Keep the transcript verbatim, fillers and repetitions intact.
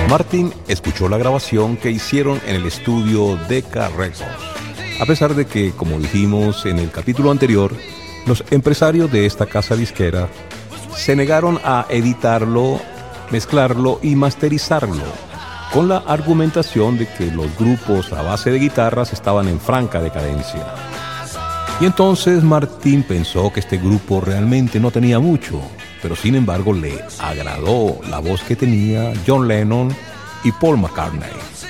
Martin escuchó la grabación que hicieron en el estudio Decca Records. A pesar de que, como dijimos en el capítulo anterior, los empresarios de esta casa disquera se negaron a editarlo, mezclarlo y masterizarlo, con la argumentación de que los grupos a base de guitarras estaban en franca decadencia. Y entonces Martin pensó que este grupo realmente no tenía mucho, pero sin embargo le agradó la voz que tenía John Lennon y Paul McCartney.